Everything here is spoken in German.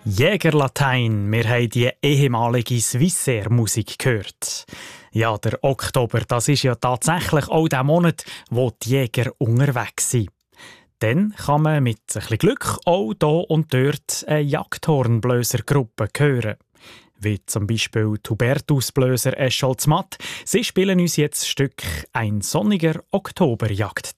Jägerlatein, wir haben die ehemalige Swissair-Musik gehört. Ja, der Oktober, das ist ja tatsächlich auch der Monat, wo die Jäger unterwegs sind. Dann kann man mit ein bisschen Glück auch hier und dort eine Jagdhornblösergruppe hören. Wie zum Beispiel die Hubertusblöser Escholz-Matt. Sie spielen uns jetzt das Stück «Ein sonniger Oktoberjagdtag».